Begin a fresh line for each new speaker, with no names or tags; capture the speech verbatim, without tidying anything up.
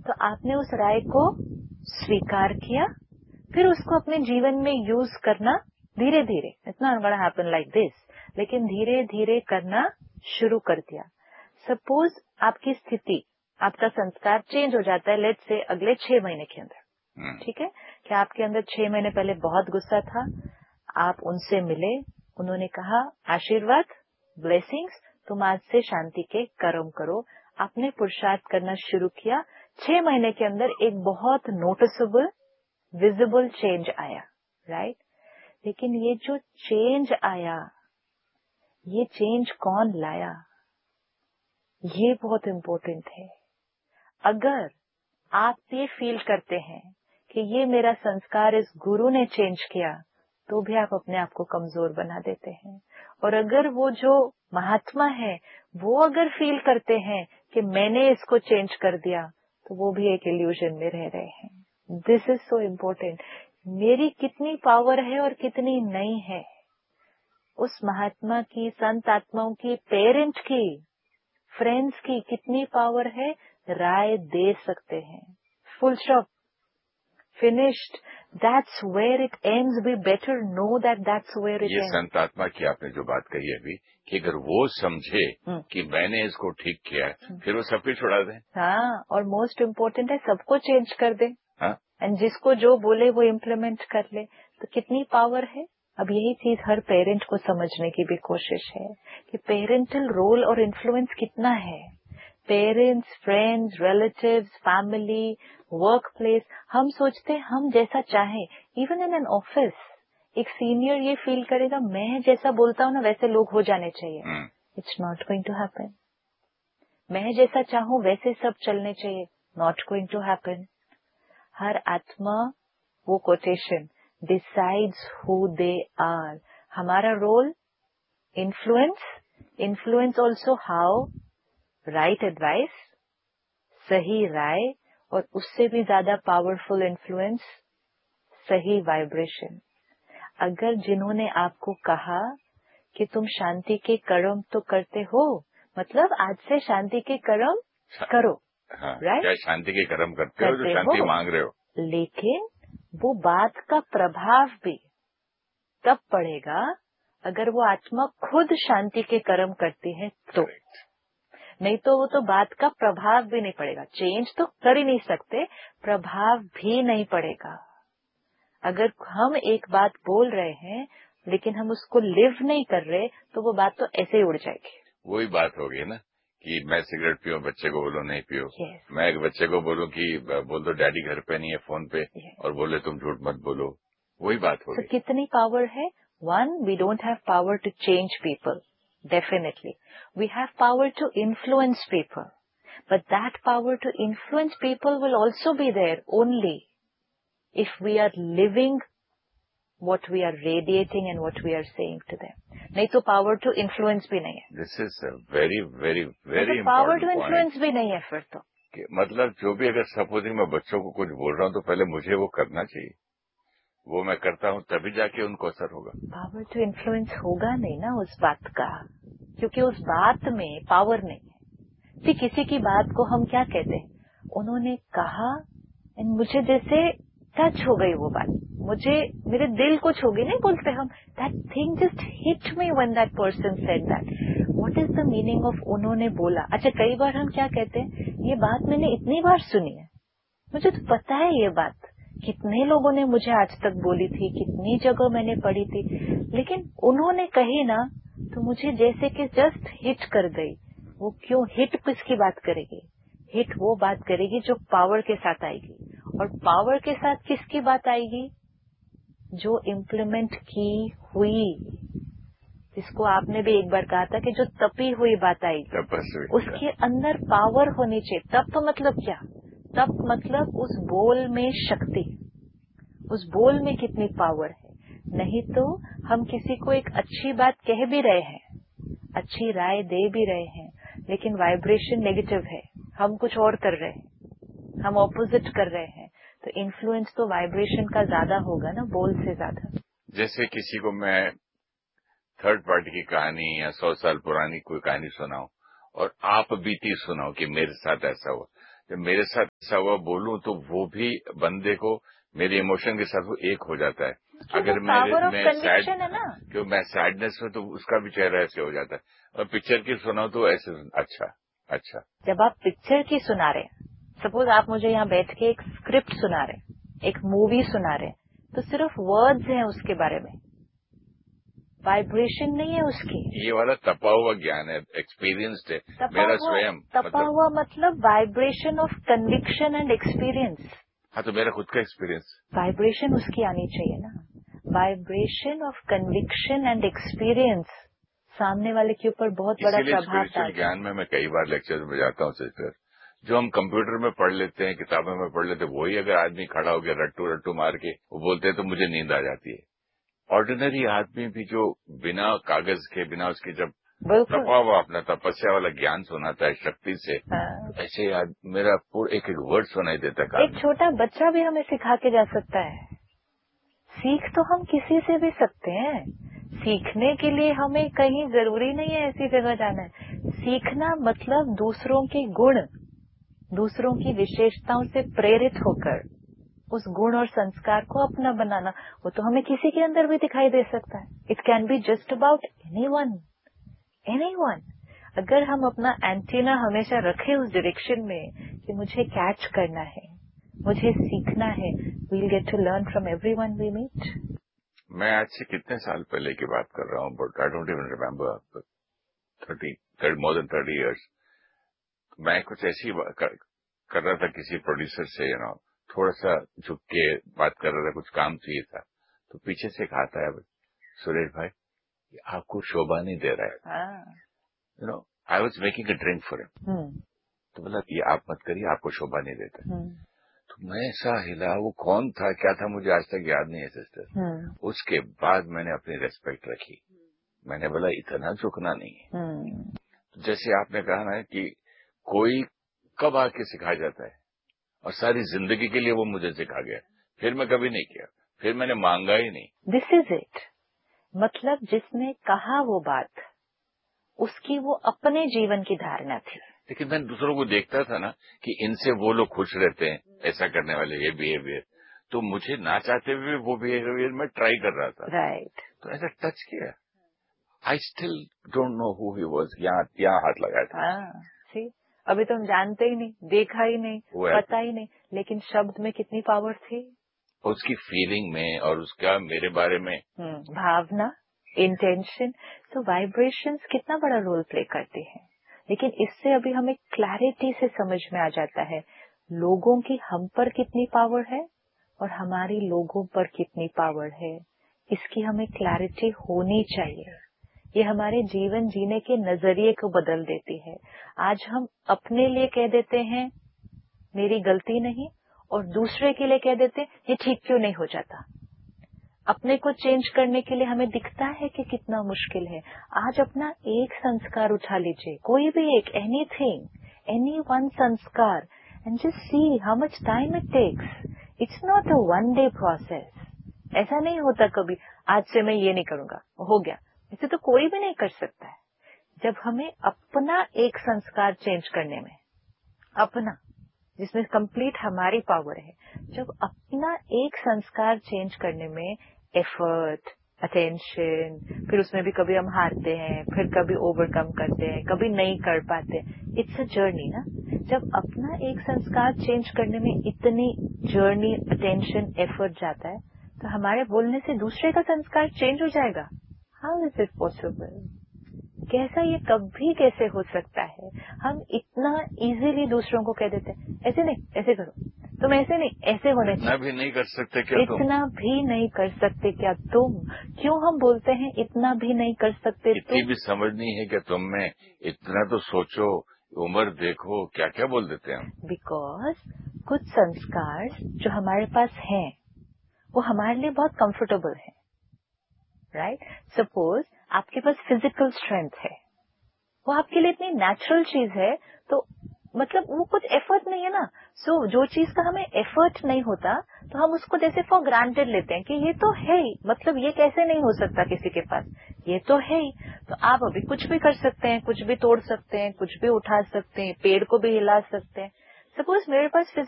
तो आपने उस राय को स्वीकार किया, फिर उसको अपने जीवन में यूज करना धीरे धीरे, it's not gonna happen like this, लेकिन धीरे धीरे करना शुरू कर दिया। सपोज आपकी स्थिति, आपका संस्कार चेंज हो जाता है लेट्स से अगले छह महीने के अंदर, ठीक है, कि आपके अंदर छह महीने पहले बहुत गुस्सा था, आप उनसे मिले, उन्होंने कहा आशीर्वाद, ब्लेसिंग्स, तुम आज से शांति के कर्म करो, आपने पुरुषार्थ करना शुरू किया, छह महीने के अंदर एक बहुत नोटिसेबल विजिबल चेंज आया, राइट। लेकिन ये जो चेंज आया, ये चेंज कौन लाया, ये बहुत इम्पोर्टेंट है। अगर आप ये फील करते हैं कि ये मेरा संस्कार इस गुरु ने चेंज किया, तो भी आप अपने आप को कमजोर बना देते हैं। और अगर वो जो महात्मा है वो अगर फील करते हैं कि मैंने इसको चेंज कर दिया, तो वो भी एक इल्यूजन में रह रहे हैं। This is so important. मेरी कितनी पावर है और कितनी नहीं है, उस महात्मा की, संत आत्माओं की, पेरेंट की, फ्रेंड्स की कितनी पावर है, राय दे सकते हैं। Full stop, finished. That's where it ends. We better know that that's where it
ये
ends.
संत आत्मा की आपने जो बात कही अभी, कि अगर वो समझे कि मैंने इसको ठीक किया है, फिर वो सब कुछ छुड़ा दें।
हाँ, और मोस्ट इम्पोर्टेंट है सबको चेंज कर दे,
हाँ,
एंड जिसको जो बोले वो इम्प्लीमेंट कर ले, तो कितनी पावर है। अब यही चीज हर पेरेंट को समझने की भी कोशिश है कि पेरेंटल रोल और इन्फ्लुएंस कितना है। Parents, friends, relatives, family, work place, हम सोचते हैं हम जैसा चाहें। इवन इन एन ऑफिस एक सीनियर ये फील करेगा मैं जैसा बोलता हूँ ना वैसे लोग हो जाने चाहिए। It's not going to happen. मैं जैसा चाहूँ वैसे सब चलने चाहिए, नॉट गोइंग टू हैपन। हर आत्मा, वो quotation, decides who they are. हमारा role influence, influence also how, right advice, सही राय, और उससे भी ज्यादा पावरफुल इन्फ्लुएंस, सही वाइब्रेशन। अगर जिन्होंने आपको कहा कि तुम शांति के कर्म तो करते हो, मतलब आज से शांति के कर्म करो,
हाँ,
राइट,
क्या शांति के कर्म करते, करते हो जो शांति हो, मांग रहे हो,
लेकिन वो बात का प्रभाव भी तब पड़ेगा अगर वो आत्मा खुद शांति के कर्म करती है तो। नहीं तो वो तो बात का प्रभाव भी नहीं पड़ेगा। चेंज तो कर ही नहीं सकते, प्रभाव भी नहीं पड़ेगा। अगर हम एक बात बोल रहे हैं लेकिन हम उसको लिव नहीं कर रहे, तो वो बात तो ऐसे ही उड़ जाएगी।
वही बात होगी ना कि मैं सिगरेट पीऊं, बच्चे को बोलो नहीं पियो।
yes.
मैं एक बच्चे को बोलूं कि बोल दो डैडी घर पे नहीं है, फोन पे, yes. और बोले तुम झूठ मत बोलो, वही बात होगी।
so, कितनी पावर है। One, we don't have power to change people, definitely. We have power to influence people. But that power to influence people will also be there only if we are living what we are radiating and what we are saying to them. नहीं तो power to influence भी नहीं है।
This is a very, very, very important
power to
point.
influence भी नहीं है फिर तो।
कि मतलब जो भी अगर सपोजिंग मैं बच्चों को कुछ बोल रहा हूँ तो पहले मुझे वो करना चाहिए, वो मैं करता हूँ तभी जाके उनको असर होगा।
पावर टू इन्फ्लुएंस होगा नहीं ना उस बात का, क्योंकि उस बात में पावर नहीं है। फिर किसी की बात को हम क्या कहते हैं, उन्होंने कहा एंड मुझे जैसे टच हो गई वो बात, मुझे मेरे दिल को छू गई, नहीं बोलते हम that thing just hit me when that person said that. What is the meaning of उन्होंने बोला। अच्छा, कई बार हम क्या कहते हैं, ये बात मैंने इतनी बार सुनी है, मुझे तो पता है ये बात, कितने लोगों ने मुझे आज तक बोली थी, कितनी जगह मैंने पढ़ी थी, लेकिन उन्होंने कही ना तो मुझे जैसे कि जस्ट हिट कर गई। वो क्यों हिट, किसकी बात करेगी, हिट वो बात करेगी जो पावर के साथ आएगी, और पावर के साथ किसकी बात आएगी, जो इम्प्लीमेंट की हुई, जिसको आपने भी एक बार कहा था कि जो तपी हुई बात आएगी, उसके अंदर पावर होनी चाहिए। तप मतलब क्या, तप मतलब उस बोल में शक्ति, उस बोल में कितनी पावर है। नहीं तो हम किसी को एक अच्छी बात कह भी रहे हैं, अच्छी राय दे भी रहे हैं, लेकिन वाइब्रेशन नेगेटिव है, हम कुछ और कर रहे हैं, हम ऑपोजिट कर रहे हैं, तो इन्फ्लुएंस तो वाइब्रेशन का ज्यादा होगा ना, बोल से ज्यादा।
जैसे किसी को मैं थर्ड पार्टी की कहानी या सौ साल पुरानी कोई कहानी सुनाऊं और आप बीती सुनाओ कि मेरे साथ ऐसा हुआ, जब मेरे साथ ऐसा हुआ बोलूं तो वो भी बंदे को मेरे इमोशन के साथ वो एक हो जाता है। अगर
पावर ऑफ
मैं
कन्विक्शन
सैड
है ना,
क्यों मैं सैडनेस में तो उसका भी चेहरा ऐसे हो जाता है, और पिक्चर की सुनाओ तो ऐसे अच्छा अच्छा।
जब आप पिक्चर की सुना रहे हैं, सपोज आप मुझे यहाँ बैठ के एक स्क्रिप्ट सुना रहे हैं, एक मूवी सुना रहे हैं, तो सिर्फ वर्ड्स हैं उसके बारे में, वाइब्रेशन नहीं है उसकी।
ये वाला तपा हुआ ज्ञान है, एक्सपीरियंस्ड है मेरा स्वयं।
तपा मतलब, हुआ मतलब vibration of conviction and experience.
हाँ तो मेरा खुद का एक्सपीरियंस,
वाइब्रेशन उसकी आनी चाहिए ना, vibration of conviction and experience सामने वाले के ऊपर बहुत बड़ा
इसीलिए
प्रभाव
स्पिरिचुअल
डालता
ज्ञान में मैं कई बार लेक्चर में जाता हूँ सिस्टर। जो हम कंप्यूटर में पढ़ लेते हैं, किताबों में पढ़ लेते हैं, वही अगर आदमी खड़ा हो गया रट्टू रट्टू मार के वो बोलते हैं तो मुझे नींद आ जाती है। ऑर्डिनरी आदमी भी जो बिना कागज के, बिना उसके जब तपा हुआ अपना तपस्या वाला ज्ञान सुनाता है शक्ति से,
हाँ।
तो ऐसे याद मेरा पूरा एक एक वर्ड सुनाई देता है।
एक छोटा बच्चा भी हमें सिखा के जा सकता है। सीख तो हम किसी से भी सकते हैं, सीखने के लिए हमें कहीं जरूरी नहीं है ऐसी जगह जाना है। सीखना मतलब दूसरों के गुण, दूसरों की विशेषताओं से प्रेरित होकर उस गुण और संस्कार को अपना बनाना। वो तो हमें किसी के अंदर भी दिखाई दे सकता है। It can be just about anyone, anyone. अगर हम अपना एंटीना हमेशा रखें उस डायरेक्शन में कि मुझे कैच करना है, मुझे सीखना है, we'll gate to learn from everyone we meet.
मैं आज से कितने साल पहले की बात कर रहा हूँ, but I don't even remember, thirty more than thirty years. मैं कुछ ऐसी कर, कर रहा था किसी प्रोड्यूसर से, यू नो थोड़ा सा झुक के बात कर रहा था, कुछ काम चाहिए था, तो पीछे से एक आता है, सुरेश भाई आपको शोभा नहीं दे रहा है। You know I was making a drink for him, तो बोला ये आप मत करिए, आपको शोभा नहीं देता। तो मैं ऐसा हिला, वो कौन था क्या था मुझे आज तक याद नहीं है सिस्टर। उसके बाद मैंने अपनी रेस्पेक्ट रखी, मैंने बोला इतना झुकना नहीं है। तो जैसे आपने कहा ना कि कोई कब आके सिखा जाता है, और सारी जिंदगी के लिए वो मुझे सिखा गया, फिर मैं कभी नहीं किया, फिर मैंने मांगा ही नहीं।
दिस इज इट, मतलब जिसने कहा वो बात उसकी वो अपने जीवन की धारणा थी।
लेकिन मैं दूसरों को देखता था ना कि इनसे वो लोग खुश रहते हैं, ऐसा करने वाले ये बिहेवियर, तो मुझे ना चाहते हुए वो बिहेवियर मैं ट्राई कर रहा था।
Right right.
तो ऐसा टच किया, I still don't know who he was, यहाँ यहाँ हाथ लगाया था।
हाँ, सी अभी तो हम जानते ही नहीं, देखा ही नहीं, पता ही नहीं, लेकिन शब्द में कितनी पावर थी,
उसकी फीलिंग में और उसका मेरे बारे में
भावना, इंटेंशन। तो वाइब्रेशंस कितना बड़ा रोल प्ले करते हैं। लेकिन इससे अभी हमें क्लैरिटी से समझ में आ जाता है लोगों की हम पर कितनी पावर है और हमारी लोगों पर कितनी पावर है। इसकी हमें क्लैरिटी होनी चाहिए। ये हमारे जीवन जीने के नजरिए को बदल देती है। आज हम अपने लिए कह देते हैं मेरी गलती नहीं, और दूसरे के लिए कह देते ये ठीक क्यों नहीं हो जाता। अपने को चेंज करने के लिए हमें दिखता है कि कितना मुश्किल है। आज अपना एक संस्कार उठा लीजिए, कोई भी एक, एनीथिंग, एनी वन संस्कार, and just see how much time it takes. It's not a one day process. ऐसा नहीं होता कभी आज से मैं ये नहीं करूंगा हो गया, ऐसे तो कोई भी नहीं कर सकता है। जब हमें अपना एक संस्कार चेंज करने में, अपना जिसमें कंप्लीट हमारी पावर है, जब अपना एक संस्कार चेंज करने में एफर्ट, अटेंशन, फिर उसमें भी कभी हम हारते हैं, फिर कभी ओवरकम करते हैं, कभी नहीं कर पाते, इट्स अ जर्नी ना। जब अपना एक संस्कार चेंज करने में इतनी जर्नी, अटेंशन, एफर्ट जाता है, तो हमारे बोलने से दूसरे का संस्कार चेंज हो जाएगा। How is it possible? कैसा, ये कभी कैसे हो सकता है? हम इतना इजीली दूसरों को कह देते हैं ऐसे नहीं, ऐसे करो, तुम ऐसे नहीं, ऐसे होने
इतना भी नहीं कर सकते क्या तुम?
इतना भी नहीं कर सकते क्या तुम? क्यों हम बोलते हैं इतना भी नहीं कर सकते?
इतनी भी समझ नहीं है क्या तुम में? इतना तो सोचो, उम्र देखो, क्या क्या बोल देते हैं हम।
बिकॉज कुछ संस्कार जो हमारे पास हैं वो हमारे लिए बहुत कंफर्टेबल है, राइट right? सपोज आपके पास फिजिकल स्ट्रेंथ है, वो आपके लिए इतनी नेचुरल चीज है, तो मतलब वो कुछ एफर्ट नहीं है ना। सो so, जो चीज का हमें एफर्ट नहीं होता तो हम उसको जैसे फॉर ग्रांटेड लेते हैं कि ये तो है ही, मतलब ये कैसे नहीं हो सकता किसी के पास, ये तो है ही। तो आप अभी कुछ भी कर सकते हैं, कुछ भी तोड़ सकते हैं, कुछ भी उठा सकते हैं, पेड़ को भी हिला सकते हैं। सपोज मेरे पास